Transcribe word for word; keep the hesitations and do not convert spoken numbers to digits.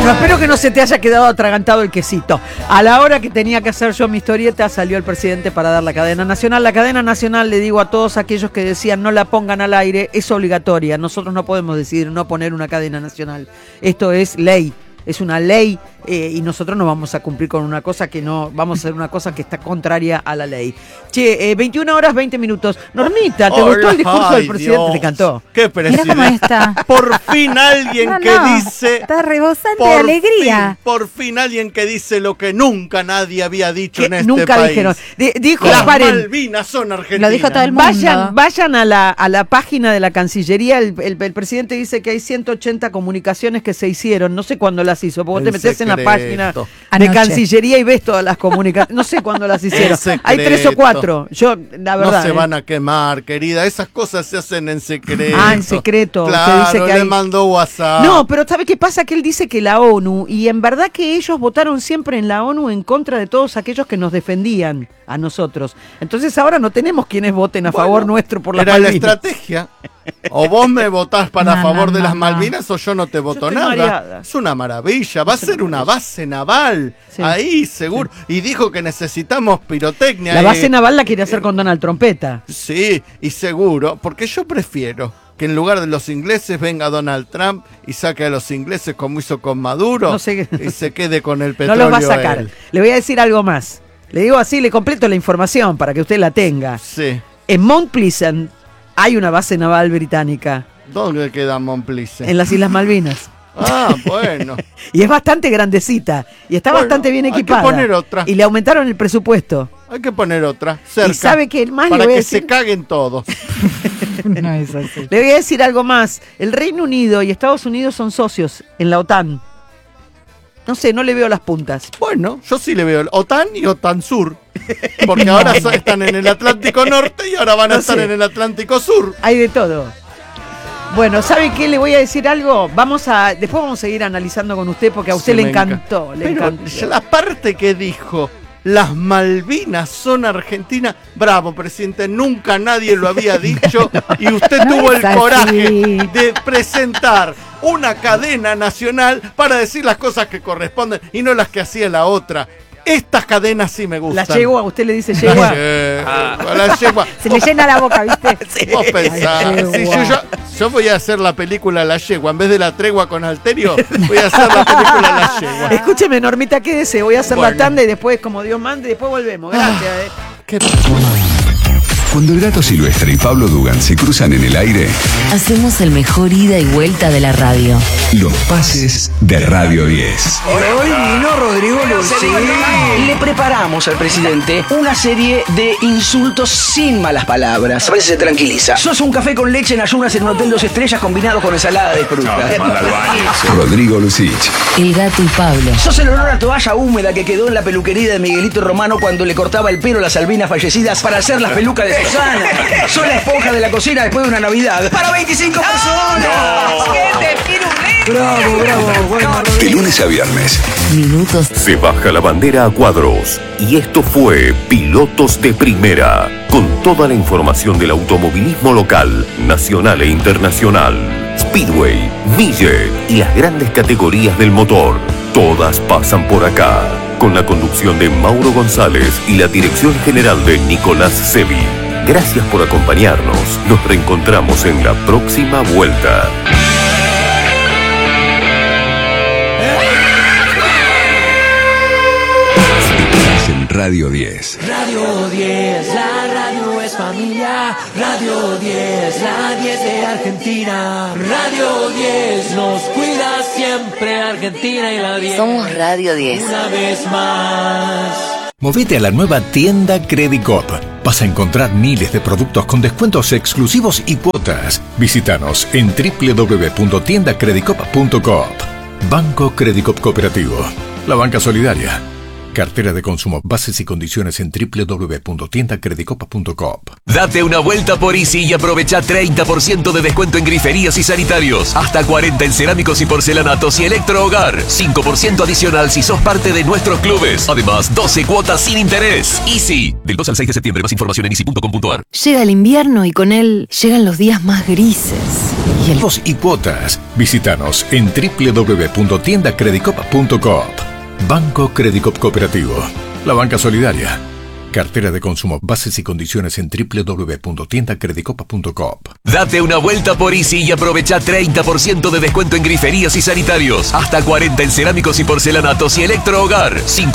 Bueno, espero que no se te haya quedado atragantado el quesito. A la hora que tenía que hacer yo mi historieta, salió el presidente para dar la cadena nacional. La cadena nacional, le digo a todos aquellos que decían no la pongan al aire, es obligatoria. Nosotros no podemos decidir no poner una cadena nacional. Esto es ley. Es una ley eh, y nosotros no vamos a cumplir con una cosa que no, vamos a hacer una cosa que está contraria a la ley. Che, eh, veintiuna horas, veinte minutos. Normita, ¿te Hola, gustó el discurso ay, del presidente? Dios. ¿Te encantó? ¿Qué Mira cómo presidente? está. Por fin alguien No, que no, dice... está rebosante por de alegría. Fin, por fin alguien que dice lo que nunca nadie había dicho Que en este nunca país. dijeron. De- dijo, Las paren, Malvinas son argentinas. Lo dijo todo el mundo. vayan, vayan a la, a la página de la Cancillería. El, el- el presidente dice que hay ciento ochenta comunicaciones que se hicieron. No sé cuándo las hizo, porque vos te En metés en la secreto. página de Anoche. Cancillería y ves todas las comunicaciones. No sé cuándo las hicieron. En Hay tres o secreto. cuatro. Yo, la verdad. No se ¿eh? van a quemar, querida. Esas cosas se hacen en secreto. Ah, en secreto. Usted Claro, dice que le hay- mandó WhatsApp. No, pero ¿sabe qué pasa? Que él dice que la ONU, y en verdad que ellos votaron siempre en la ONU en contra de todos aquellos que nos defendían a nosotros. Entonces ahora no tenemos quienes voten a Bueno, favor nuestro por las Era la Malvinas. estrategia. O vos me votás para No, favor no, de no, las no. Malvinas o yo no te voto estoy nada. mareada. Es una maravilla. Va a ser una base naval. Sí. Ahí, seguro. Y dijo que necesitamos pirotecnia. La eh, base naval la quiere hacer con Donald Trompeta. Sí, y seguro. Porque yo prefiero que en lugar de los ingleses venga Donald Trump y saque a los ingleses como hizo con Maduro No sé qué- y se quede con el No petróleo. los va a sacar. él. Le voy a decir algo más. Le digo así, le completo la información para que usted la tenga. Sí. En Mount Pleasant hay una base naval británica ¿Dónde queda Montplice? en las Islas Malvinas. Ah, bueno. Y es bastante grandecita. Y está Bueno, bastante bien hay que equipada. poner otra. Y le aumentaron el presupuesto. Hay que poner otra. Cerca. Y sabe que el más para le voy a que decir- se caguen todos. No es así. Le voy a decir algo más. El Reino Unido y Estados Unidos son socios en la OTAN. No sé, no le veo las puntas. Bueno, yo sí le veo el OTAN y OTAN Sur. Porque ahora so- están en el Atlántico Norte y ahora van a No estar sé. en el Atlántico Sur. Hay de todo. Bueno, ¿sabe qué? Le voy a decir algo. Vamos a, después vamos a seguir analizando con usted porque a usted Sí, le me enca- encantó. Le Pero encantó. la parte que dijo, las Malvinas son argentinas, bravo, presidente, nunca nadie lo había dicho y usted No tuvo es el así. coraje de presentar una cadena nacional para decir las cosas que corresponden y no las que hacía la otra. Estas cadenas sí me gustan. La yegua, usted le dice La yegua. yegua, la yegua. Se le llena la boca, ¿viste? Vos pensás, Ay, si yegua. yo, yo, yo voy a hacer la película La Yegua, en vez de La Tregua con Alterio, voy a hacer la película La Yegua. Escúcheme, Normita, quédese. Voy a hacer la Bueno. tanda y después, como Dios mande, después volvemos. Gracias. eh. ¿Qué Cuando el Gato Silvestre y Pablo Dugan se cruzan en el aire, Hacemos el mejor ida y vuelta de la radio. los pases de Radio diez. Hoy vino Rodrigo Lucín. Le preparamos al presidente una serie de insultos sin malas palabras. A ver si se tranquiliza. Sos un café con leche en ayunas en un hotel dos estrellas combinado con ensalada de fruta. Rodrigo Lucich, El Gato y Pablo. Sos el olor a toalla húmeda que quedó en la peluquería de Miguelito Romano cuando le cortaba el pelo a las albinas fallecidas para hacer las pelucas de Susana. Sos la esponja de la cocina después de una Navidad. ¡Para veinticinco personas! Bravo, bravo. Bueno, de lunes a viernes. Minutos Se baja la bandera a cuadros. Y esto fue Pilotos de Primera, con toda la información del automovilismo local, nacional e internacional. Speedway, Mille y las grandes categorías del motor. Todas pasan por acá. Con la conducción de Mauro González y la dirección general de Nicolás Sevi. Gracias por acompañarnos. Nos reencontramos en la próxima vuelta. Estás en Radio diez. Radio diez, la radio es familia. Radio diez, la diez de Argentina. Radio diez nos cuida siempre Argentina y la diez. Somos Radio diez. Una vez más. Movete a la nueva tienda Credicop. Vas a encontrar miles de productos con descuentos exclusivos y cuotas. Visítanos en doble u doble u doble u punto tienda credicop punto com. Banco Credicop Cooperativo. La banca solidaria. Cartera de consumo. Bases y condiciones en doble u doble u doble u punto tienda credicopa punto com. Date una vuelta por Easy y aprovecha treinta por ciento de descuento en griferías y sanitarios. Hasta cuarenta en cerámicos y porcelanatos y electrohogar. cinco por ciento adicional si sos parte de nuestros clubes. Además, doce cuotas sin interés. Easy. Del dos al seis de septiembre. Más información en easy punto com punto a r. Llega el invierno y con él llegan los días más grises. Y el... y cuotas. Visítanos en doble u doble u doble u punto tienda credicopa punto com. Banco Credicop Cooperativo. La banca solidaria. Cartera de consumo. Bases y condiciones en doble u doble u doble u punto tienda credicopa punto com. Date una vuelta por Easy y aprovecha treinta por ciento de descuento en griferías y sanitarios. Hasta cuarenta en cerámicos y porcelanatos y electrohogar. cinco